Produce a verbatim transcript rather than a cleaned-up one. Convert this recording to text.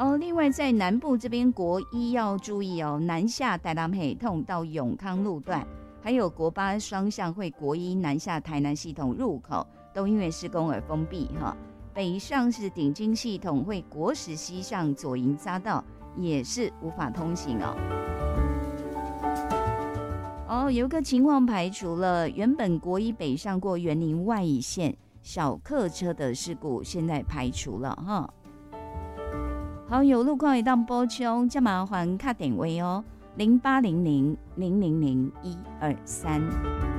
哦，另外在南部这边国一要注意哦，南下台南北通到永康路段，还有国八双向会国一南下台南系统入口都因为施工而封闭哈。北上是顶金系统会国十西向左营匝道也是无法通行哦。哦，有个情况排除了，原本国一北上过员林外乙线小客车的事故，现在排除了哈。好，有路况一当补充，再麻烦打电话哦，零八零零零零零一二三。